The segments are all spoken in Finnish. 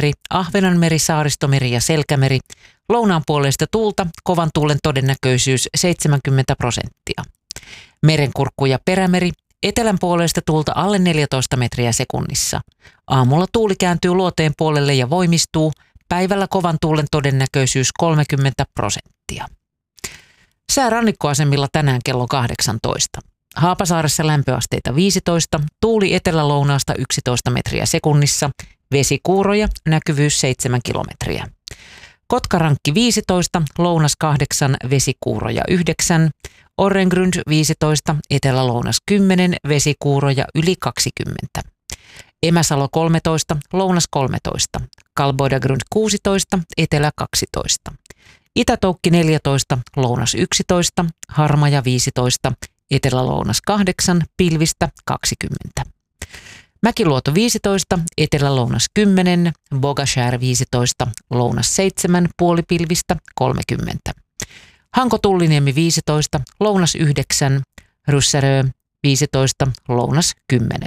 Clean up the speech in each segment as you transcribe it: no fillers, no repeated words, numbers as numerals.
Itämeri, Ahvenanmeri, Saaristomeri ja Selkämeri. Lounaan puoleista tuulta, kovan tuulen todennäköisyys 70%. Merenkurkku ja Perämeri, etelän puoleista tuulta alle 14 metriä sekunnissa. Aamulla tuuli kääntyy luoteen puolelle ja voimistuu, päivällä kovan tuulen todennäköisyys 30%. Sää rannikkoasemilla tänään kello 18. Haapasaaressa lämpöasteita 15, tuuli etelä-lounaasta 11 metriä sekunnissa, vesikuuroja, näkyvyys 7 kilometriä. Kotkarankki 15, lounas 8, vesikuuroja 9, Orrengrund 15, etelä-lounas 10, vesikuuroja yli 20. Emäsalo 13, lounas 13, Kalboidagrund 16, etelä 12. Itätoukki 14, lounas 11, Harmaja 15, etelä-lounas 8, pilvistä 20. Mäkiluoto 15, etelä-lounas 10, Bogashär 15, lounas 7, puolipilvistä 30. Hanko-Tulliniemi 15, lounas 9, Ryssärö 15, lounas 10.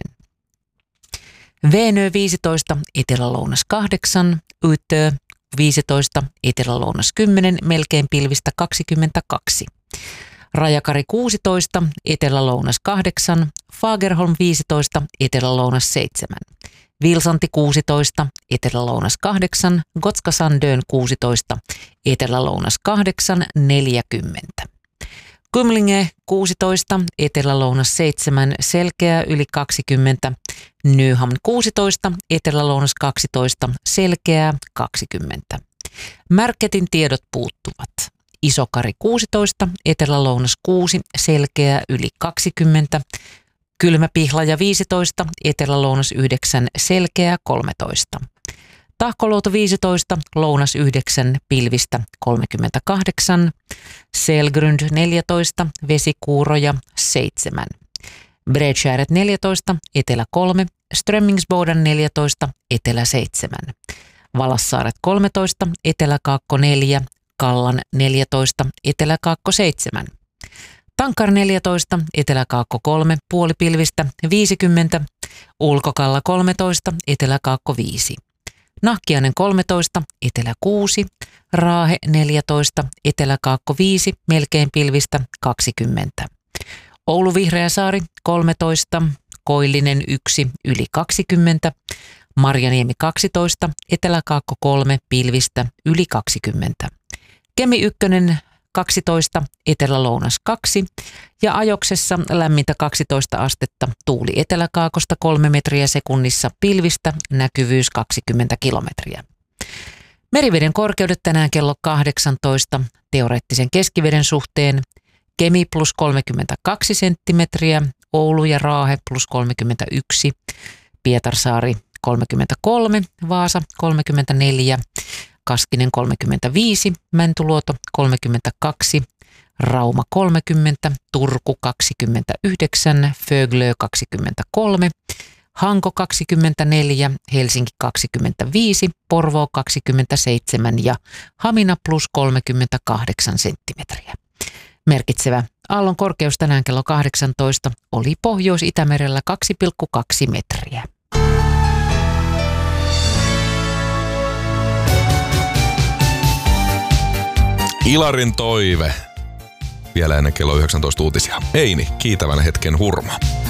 Veenö 15, etelä-lounas 8, Yttö 15, etelä-lounas 10, melkein pilvistä 22. Rajakari 16, etelä-lounas 8, Fagerholm 15, etelä-lounas 7. Vilsanti 16, etelä-lounas 8, Gotska Sandön 16, etelä-lounas 8, 40. Kymlinge 16, etelä-lounas 7, selkeä yli 20. Nyhamn 16, etelä-lounas 12, selkeää 20. Märketin tiedot puuttuvat. Isokari 16, etelä-lounas 6, selkeää yli 20. Kylmäpihlaja 15, etelä-lounas 9, selkeää 13. Tahkoluoto 15, lounas 9, pilvistä 38. Selgrund 14, vesikuuroja 7. Bredskäret 14, etelä 3, Strömmingsboden 14, etelä 7. Valassaaret 13, etelä-kaakko 4, Kallan 14, etelä-kaakko 7. Tankar 14, etelä-kaakko 3, puolipilvistä 50. Ulkokalla 13, etelä-kaakko 5. Nahkiainen 13, etelä 6. Raahe 14, etelä-kaakko 5, melkein pilvistä 20. Oulu Vihreäsaari 13, Koillinen 1, yli 20. Marjaniemi 12, etelä-kaakko 3, pilvistä yli 20. Kemi 1, 12, etelä-lounas 2 ja Ajoksessa lämmintä 12 astetta, tuuli eteläkaakosta 3 metriä sekunnissa, pilvistä, näkyvyys 20 kilometriä. Meriveden korkeudet tänään kello 18, teoreettisen keskiveden suhteen Kemi plus 32 senttimetriä, Oulu ja Raahe plus 31, Pietarsaari 33, Vaasa 34, Kaskinen 35, Mäntyluoto 32, Rauma 30, Turku 29, Föglö 23, Hanko 24, Helsinki 25, Porvoo 27 ja Hamina plus 38 senttimetriä. Merkitsevä aallon korkeus tänään kello 18 oli Pohjois-Itämerellä 2,2 metriä. Ilarin toive. Vielä ennen kello 19 uutisia. Eini, kiitävän hetken hurma.